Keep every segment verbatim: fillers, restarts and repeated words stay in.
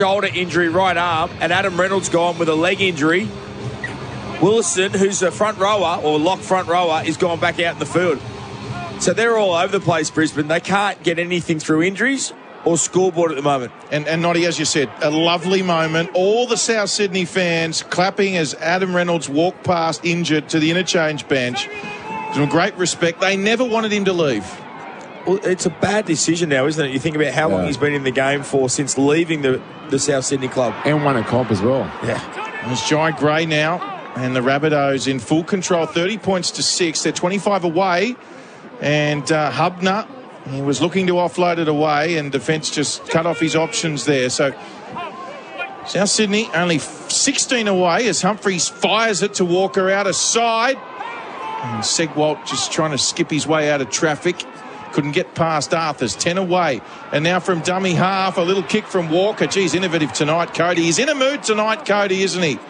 shoulder injury, right arm, and Adam Reynolds gone with a leg injury. Willison, who's a front rower, or lock front rower, is gone back out in the field. So they're all over the place, Brisbane. They can't get anything through injuries or scoreboard at the moment. And, and Noddy, as you said, a lovely moment. All the South Sydney fans clapping as Adam Reynolds walked past injured to the interchange bench. Some great respect. They never wanted him to leave. Well, it's a bad decision now, isn't it? You think about how long Yeah. he's been in the game for since leaving the, the South Sydney club. And won a comp as well. Yeah. There's Jai Gray now, and the Rabbitohs in full control, thirty points to six. They're twenty-five away, and uh, Hubner, he was looking to offload it away, and defence just cut off his options there. So South Sydney only sixteen away as Humphreys fires it to Walker out of side. And Segwalt just trying to skip his way out of traffic. Couldn't get past Arthurs. ten away. And now from dummy half, a little kick from Walker. Geez, innovative tonight, Cody. He's in a mood tonight, Cody, isn't he?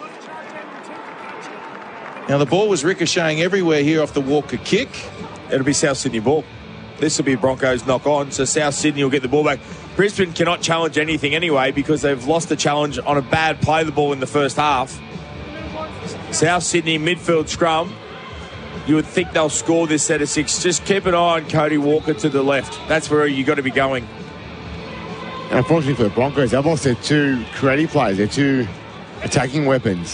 Now, the ball was ricocheting everywhere here off the Walker kick. It'll be South Sydney ball. This will be Broncos knock on, so South Sydney will get the ball back. Brisbane cannot challenge anything anyway because they've lost the challenge on a bad play of the ball in the first half. South Sydney midfield scrum. You would think they'll score this set of six. Just keep an eye on Cody Walker to the left. That's where you've got to be going. And unfortunately for the Broncos, they've lost their two creative players, their two attacking weapons.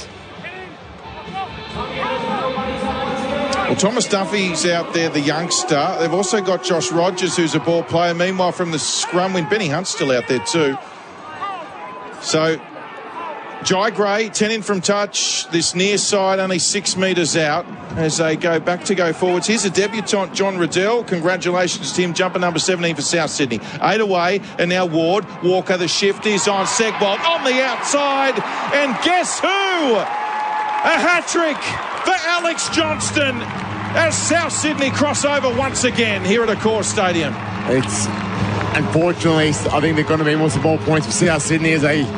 Well, Thomas Duffy's out there, the youngster. They've also got Josh Rogers, who's a ball player. Meanwhile, from the scrum win, Benny Hunt's still out there too. So, Jai Gray, ten in from touch. This near side, only six metres out as they go back to go forwards. Here's a debutant, John Riddell. Congratulations to him, jumper number seventeen for South Sydney. Eight away, and now Ward. Walker, the shift is on Segbold on the outside. And guess who? A hat-trick for Alex Johnston as South Sydney cross over once again here at Accor Stadium. It's unfortunately, I think they're going to be more some more points for South Sydney as they